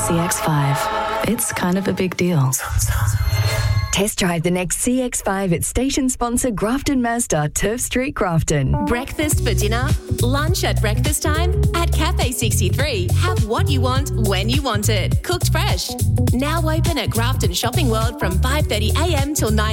CX-5. It's kind of a big deal. Test drive the next CX-5 at station sponsor Grafton Mazda, Turf Street, Grafton. Breakfast for dinner? Lunch at breakfast time? At Cafe 63, have what you want when you want it. Cooked fresh. Now open at Grafton Shopping World from 5:30 a.m. till 9